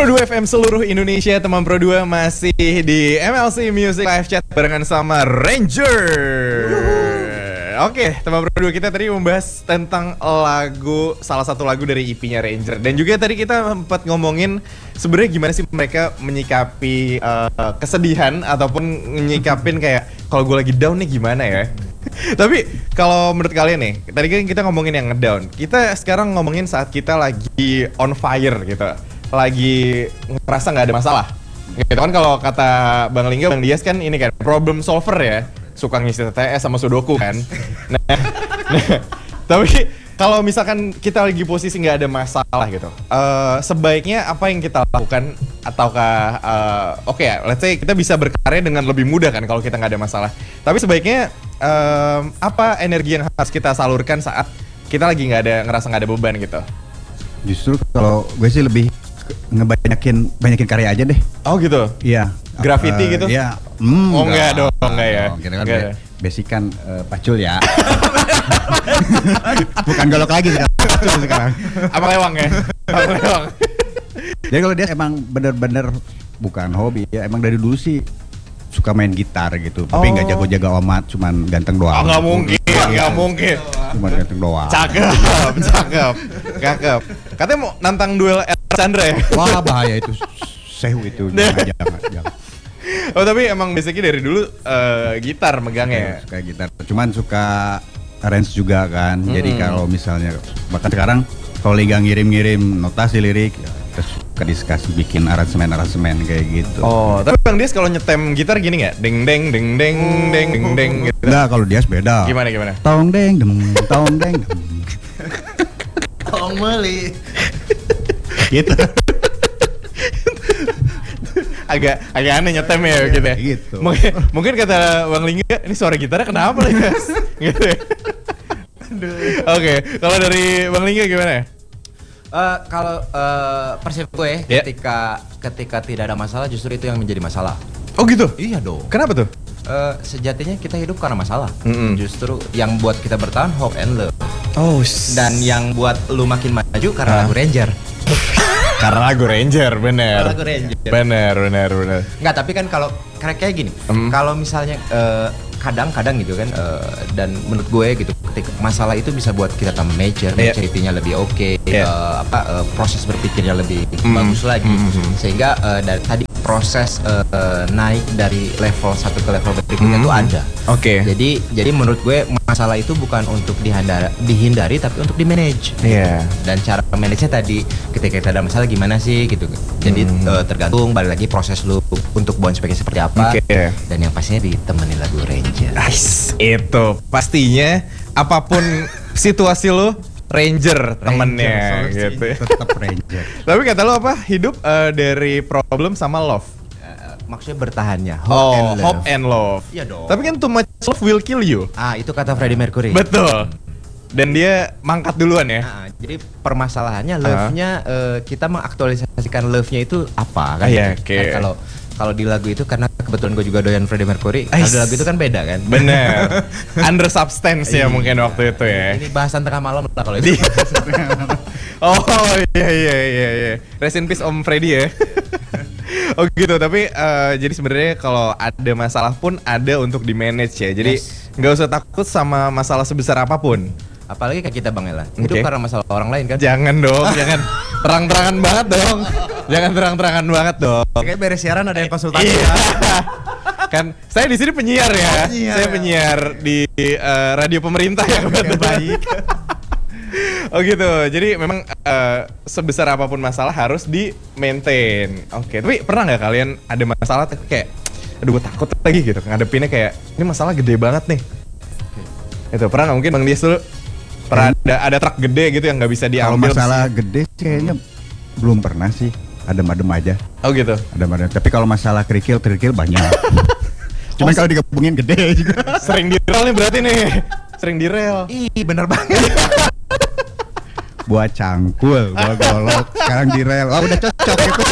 Pro2 FM seluruh Indonesia, teman Pro2 masih di MLC Music Live Chat barengan sama Ranger. Oke, teman Pro2 kita tadi membahas tentang lagu, salah satu lagu dari EP-nya Ranger. Dan juga tadi kita sempat ngomongin sebenarnya gimana sih mereka menyikapi kesedihan ataupun menyikapin kayak kalau gue lagi down nih gimana ya. Tapi kalau menurut kalian nih, tadi kan kita ngomongin yang ngedown. Kita sekarang ngomongin saat kita lagi on fire gitu. Lagi ngerasa nggak ada masalah. Gitu kan kalau kata Bang Lingga, Bang Dias kan ini kan problem solver ya. Suka ngisi TTS sama Sudoku kan. Nah, tapi kalau misalkan kita lagi posisi nggak ada masalah gitu, sebaiknya apa yang kita lakukan? Ataukah oke ya, let's say kita bisa berkarya dengan lebih mudah kan kalau kita nggak ada masalah. Tapi sebaiknya apa energi yang harus kita salurkan saat kita lagi ngerasa nggak ada beban gitu? Justru kalau gue sih lebih banyakin karya aja deh. Oh gitu? Iya. Graffiti gitu? Iya. Oh enggak dong, enggak ya. Kita kan basic kan pacul ya. Bukan golok lagi sekarang. Apa lewang ya? Apa lewang? Jadi kalau dia emang bener-bener bukan hobi ya, emang dari dulu sih suka main gitar gitu. Tapi nggak jago-jago amat, cuman ganteng doang. Oh nggak mungkin, nggak mungkin. Cuma ganteng doang. Cakep. Katanya mau nantang duel Chandra ya? Wah bahaya itu, sehu itu. Jangan. Oh tapi emang basicnya dari dulu gitar megangnya ya? Suka gitar, cuman suka arrange juga kan. Jadi kalau misalnya bahkan sekarang kalau Liga ngirim notasi lirik, terus suka diskusi bikin aransemen kayak gitu. Oh tapi Bang Dias kalau nyetem gitar gini nggak? Deng deng deng deng deng deng deng gitu. Enggak, kalau Dias beda. Gimana? Tong deng dem, tong deng dem. Tong meli. Gitu. agak aneh nyetem ya gitu ya. Gitu. Mungkin kata Bang Lingga, ini suara gitarnya kenapa nih guys? Gitu ya. Oke, kalau dari Bang Lingga gimana? Kalau persepsi gue ketika tidak ada masalah, justru itu yang menjadi masalah. Oh gitu? Iya dong. Kenapa tuh? Sejatinya kita hidup karena masalah. Justru yang buat kita bertahan hope and love. Oh. Dan yang buat lu makin maju karena lagu Ranger. Karena lagu Ranger, bener. Lagu Ranger. Bener. Enggak, tapi kan kalau kayak gini, kalau misalnya kadang-kadang gitu kan, dan menurut gue gitu, ketika masalah itu bisa buat kita tambah maturity-nya lebih oke, proses berpikirnya lebih bagus lagi, sehingga dari tadi proses naik dari level satu ke level berikutnya itu ada. Oke. Jadi menurut gue masalah itu bukan untuk dihindari tapi untuk di manage. Iya. Dan cara manage-nya tadi ketika kita ada masalah gimana sih gitu. Jadi tergantung balik lagi proses lu untuk bounce back-nya seperti apa. Okay. Dan yang pastinya ditemenin lagu Ranger. Itu pastinya apapun situasi lu Ranger temennya gitu. Tetap Ranger. Tapi kata lu apa? Hidup dari problem sama love. Maksudnya bertahannya. Hope and love. Iya dong. Tapi kan too much love will kill you. Itu kata Freddie Mercury. Betul. Dan dia mangkat duluan ya. Jadi permasalahannya love-nya kita mengaktualisasikan love-nya itu apa kan? Iya, gitu. oke. Kan kalau di lagu itu karena kebetulan gue juga doyan Freddie Mercury. Kalau di lagu itu kan beda kan? Bener. Under substance ya mungkin waktu itu ya. Ini bahasan tengah malam lah kalau itu. Oh iya. Rest in peace Om Freddy ya. Oh gitu, tapi jadi sebenarnya kalau ada masalah pun ada untuk di manage ya. Jadi nggak usah takut sama masalah sebesar apapun. Apalagi kayak kita Bang Ella, hidup karena masalah orang lain kan? Jangan dong, jangan terang-terangan banget dong. Jangan terang-terangan banget dong. Kayak beres siaran ada yang konsultasi. Iya. Kan saya di sini penyiar ya. Saya penyiar di radio pemerintah ya. Baik. Oh gitu. Jadi memang sebesar apapun masalah harus di maintain. Oke. Tapi pernah nggak kalian ada masalah kayak, aduh gue takut lagi gitu ngadepinnya kayak ini masalah gede banget nih. Itu pernah nggak? Mungkin Bang Dias dulu. Pernah ada truk gede gitu yang nggak bisa diambil. Kalau masalah gede kayaknya belum pernah sih. Adem-adem aja. Oh gitu. Adem-adem. Tapi kalau masalah kerikil banyak. Cuman kalau digabungin gede juga. Sering di rel nih berarti nih. Sering di rel. Ih bener banget. Buat cangkul, buat golok. Sekarang di rel. Wah udah cocok gitu.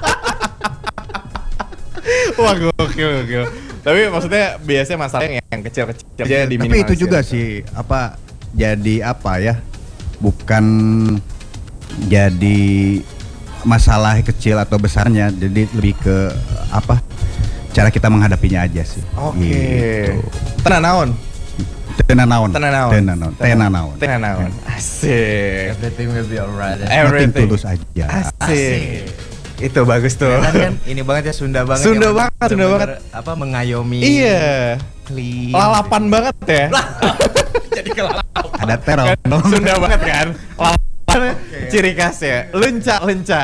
Wah gokil. Tapi maksudnya biasanya masalahnya yang kecil-kecil aja diminimalisir. Tapi itu juga sih jadi apa ya? Bukan jadi masalah kecil atau besarnya, jadi lebih ke apa cara kita menghadapinya aja sih. Oke. Gitu. Tenan naon? Tenanawan. Asik. Everything will be alright. Nothing tulus aja. Asik. Itu bagus tuh. Kan ini banget ya, Sunda banget. Sunda ya, banget, Sunda banget. Apa mengayomi. Iya. Clean. Lalapan banget ya. Jadi kelalapan. Ada teror. Kan Sunda banget kan. Lalapan ciri khas ya. Lenca.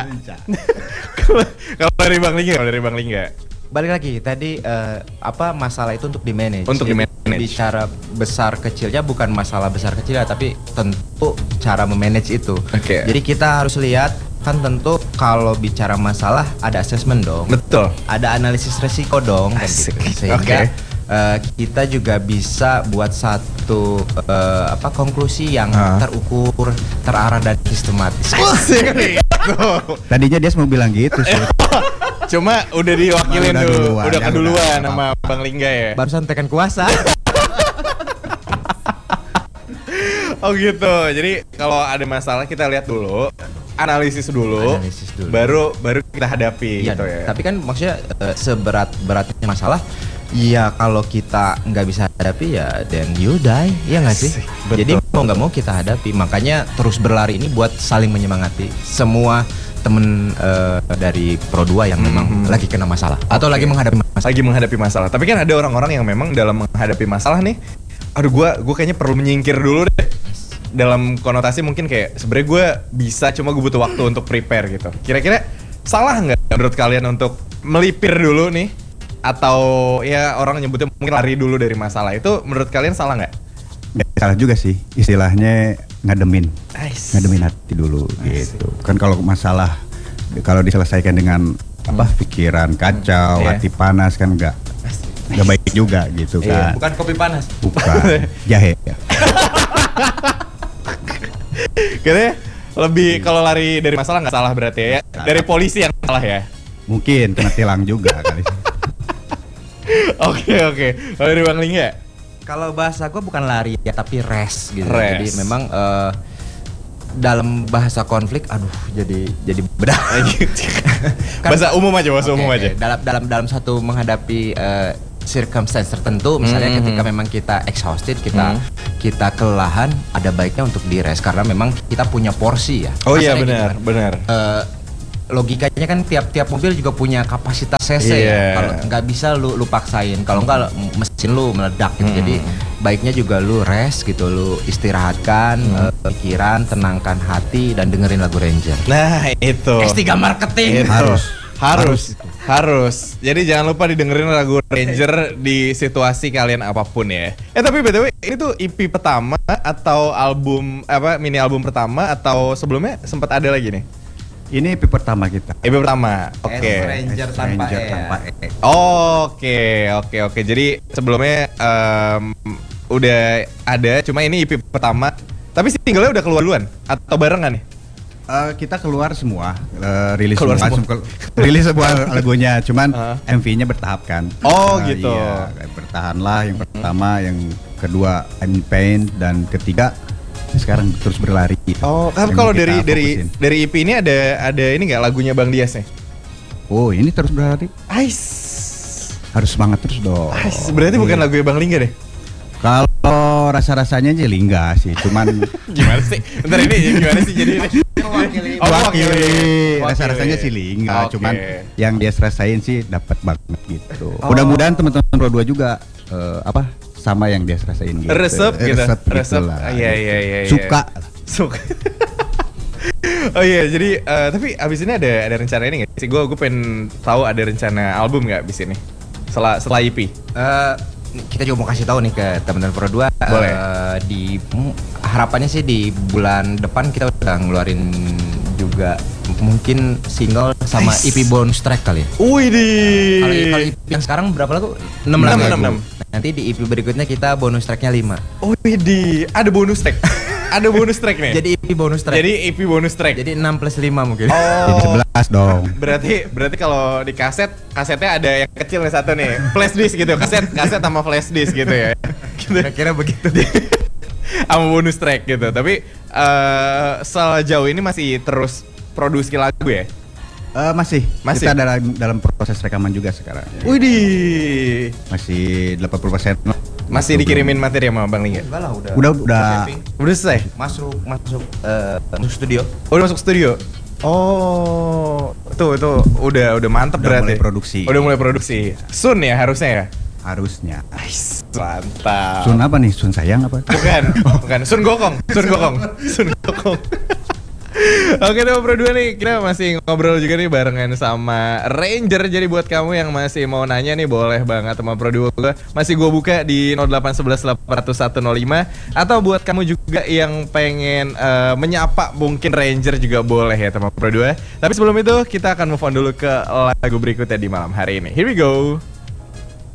Kalau dari Bang Lingga. Balik lagi tadi apa masalah itu untuk di manage. Untuk di manage. Bicara besar kecilnya bukan masalah besar kecilnya, tapi tentu cara memanage itu. Oke. Jadi kita harus lihat kan, tentu kalau bicara masalah ada assessment dong. Betul. Ada analisis resiko dong kan Asik. gitu. Sehingga Oke. kita juga bisa buat satu apa konklusi yang terukur, terarah dan sistematis. Asik. Tadinya dia mau bilang gitu sih. Cuma udah diwakilin Udah dulu, duluan, udah ya keduluan udah. sama Bang Lingga ya. Barusan tekan kuasa. Oh gitu. Jadi kalau ada masalah kita lihat dulu, analisis dulu, baru kita hadapi Iya, gitu ya. tapi kan maksudnya seberat-beratnya masalah, ya kalau kita nggak bisa hadapi ya then you die, ya nggak sih? Asik, betul. Jadi mau nggak mau kita hadapi, makanya terus berlari ini buat saling menyemangati semua temen dari Pro 2 yang memang lagi kena masalah atau lagi menghadapi masalah. Lagi menghadapi masalah. Tapi kan ada orang-orang yang memang dalam menghadapi masalah nih, aduh gua kayaknya perlu menyingkir dulu deh. Dalam konotasi mungkin kayak sebenarnya gue bisa, cuma gue butuh waktu untuk prepare gitu. Kira-kira salah nggak menurut kalian untuk melipir dulu nih? Atau ya orang nyebutnya mungkin lari dulu dari masalah, itu menurut kalian salah nggak? Nggak salah juga sih, istilahnya ngademin hati dulu gitu. Kan kalau masalah kalau diselesaikan dengan apa pikiran kacau, hati panas kan nggak baik juga gitu kan. Bukan kopi panas. Bukan jahe ya. Kayaknya lebih kalau lari dari masalah nggak salah berarti ya. Dari polisi yang salah ya. Mungkin kena tilang juga kali. Oke. Kalau dari Bang Lingga? Kalau bahasa gue bukan lari ya, tapi rest gitu. Rest. Jadi memang dalam bahasa konflik, aduh jadi bedah. Bahasa umum aja. Dalam satu menghadapi circumstance tertentu, misalnya ketika memang kita exhausted, kita kelelahan, ada baiknya untuk di rest karena memang kita punya porsi ya. Oh iya Kasarnya gitu benar. Logikanya kan tiap mobil juga punya kapasitas cc ya. Kalau nggak bisa lu paksain, kalau nggak mesin lu meledak gitu. Jadi baiknya juga lu rest gitu, lu istirahatkan pikiran, tenangkan hati dan dengerin lagu Ranger. Nah itu. S3 marketing. Itu. Harus. Jadi jangan lupa didengerin lagu Ranger di situasi kalian apapun ya. Tapi BTW ini tuh EP pertama atau album mini album pertama atau sebelumnya sempat ada lagi nih? Ini EP pertama kita. EP pertama. Oke. Ranger tanpa E. Oke. Jadi sebelumnya udah ada, cuma ini EP pertama. Tapi singlenya udah keluar duluan atau barengan nih? Kita keluar semua, rilis Keluar semua. Rilis sebuah lagunya, cuman MV-nya bertahap kan. Oh gitu. Iya, bertahanlah yang pertama, yang kedua In Pain, dan ketiga sekarang terus berlari. Oh, kalau dari EP ini ada ini nggak lagunya Bang Dias nih? Oh, ini terus berlari. Harus semangat terus dong. Berarti bukan lagunya Bang Lingga deh? Kalau rasa-rasanya sih Lingga sih, cuman gimana sih? Bentar ini gimana sih jadi ini? Wakili. Rasa-rasanya sih Lingga, cuman yang dia rasain sih dapat banget gitu. Mudah-mudahan teman-teman Pro 2 juga sama yang dia rasain gitu. Resep gitu. Iya. Suka. Oh iya, jadi tapi abis ini ada rencana ini nggak sih? Gue pengen tahu ada rencana album nggak abis ini? Setelah EP? Kita juga mau kasih tahu nih ke teman-teman Pro 2. Boleh. Harapannya sih di bulan depan kita udah ngeluarin juga mungkin single sama EP bonus track kali ya. Widih. Kalau EP yang sekarang berapa lagu? 6 lagu. Nanti di EP berikutnya kita bonus tracknya 5. Widih, ada bonus track. Ada bonus track nih. Jadi EP bonus track. Jadi 6 plus 5 mungkin. Jadi 11 dong. Berarti kalau di kasetnya ada yang kecil nih satu nih. Flash disk gitu. Kaset sama flash disk gitu ya. Kira-kira begitu. Sama bonus track gitu. Tapi sejauh ini masih terus produksi lagu ya? Masih. Kita dalam proses rekaman juga sekarang. Widih. Masih 80%. Masih dikirimin materi sama Bang Lingga? Enggak lah, Udah selesai? Masuk studio. Udah masuk studio? Oh, itu udah mantep berarti. Udah mulai produksi. Sun ya harusnya ya? Harusnya. Mantap. Sun apa nih? Sun sayang apa? Bukan. Sun Gokong. Oke deh Bro 2 nih, kita masih ngobrol juga nih barengan sama Ranger. Jadi buat kamu yang masih mau nanya nih, boleh banget sama Bro 2 masih gue buka di 0811-801-105. Atau buat kamu juga yang pengen menyapa mungkin Ranger juga boleh ya sama Bro 2. Tapi sebelum itu kita akan move on dulu ke lagu berikutnya di malam hari ini. Here we go.